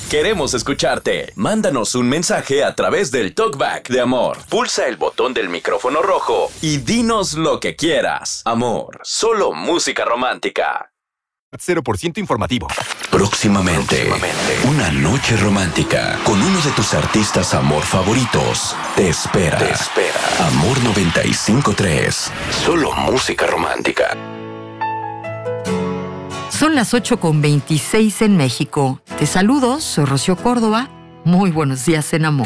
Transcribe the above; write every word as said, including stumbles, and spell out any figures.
Queremos escucharte. Mándanos un mensaje a través del Talkback de Amor. Pulsa el botón del micrófono rojo y dinos lo que quieras. Amor, solo música romántica. cero por ciento informativo. Próximamente, Próximamente, una noche romántica con uno de tus artistas amor favoritos. Te espera. Te espera. Amor noventa y cinco punto tres. Solo música romántica. Son las ocho con veintiséis en México. Te saludo, soy Rocío Córdoba. Muy buenos días en Amor.